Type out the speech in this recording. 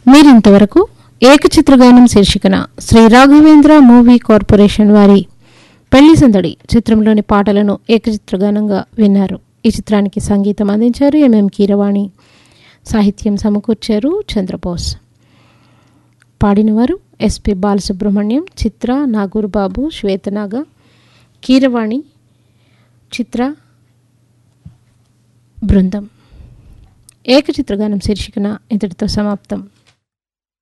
మీరింతవరకు ఏకచిత్రగానం శీర్షికన Shri Raghavendra movie corporation వారి పెళ్లి సందడి చిత్రంలోని పాటలను ఏకచిత్రగానంగా విన్నారు. ఈ చిత్రానికి సంగీతం అందించారు ఎంఎం కీరవాణి, సాహిత్యం సమకూర్చారు చంద్రబోస్. పాడినవారు ఎస్పి బాలసుబ్రహ్మణ్యం, చిత్ర, నాగూర్ బాబు, శ్వేతనాగ, కీరవాణి, చిత్ర బృందం. ఏకచిత్రగానం శీర్షికన ఇంతటితో సమాప్తం.